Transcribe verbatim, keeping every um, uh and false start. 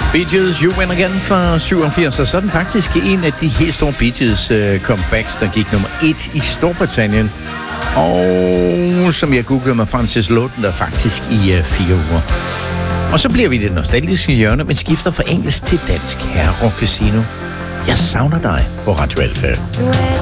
Bee Gees, You Win Again fra syvogfirs, og så er den faktisk en af de helt store Bee Gees uh, comebacks, der gik nummer et i Storbritannien. Og som jeg googlede mig frem til, så lå den der faktisk i uh, fire uger. Og så bliver vi i det nostalgiske hjørne, men skifter fra engelsk til dansk. Herre Casino. Jeg savner dig på Radio Alfa.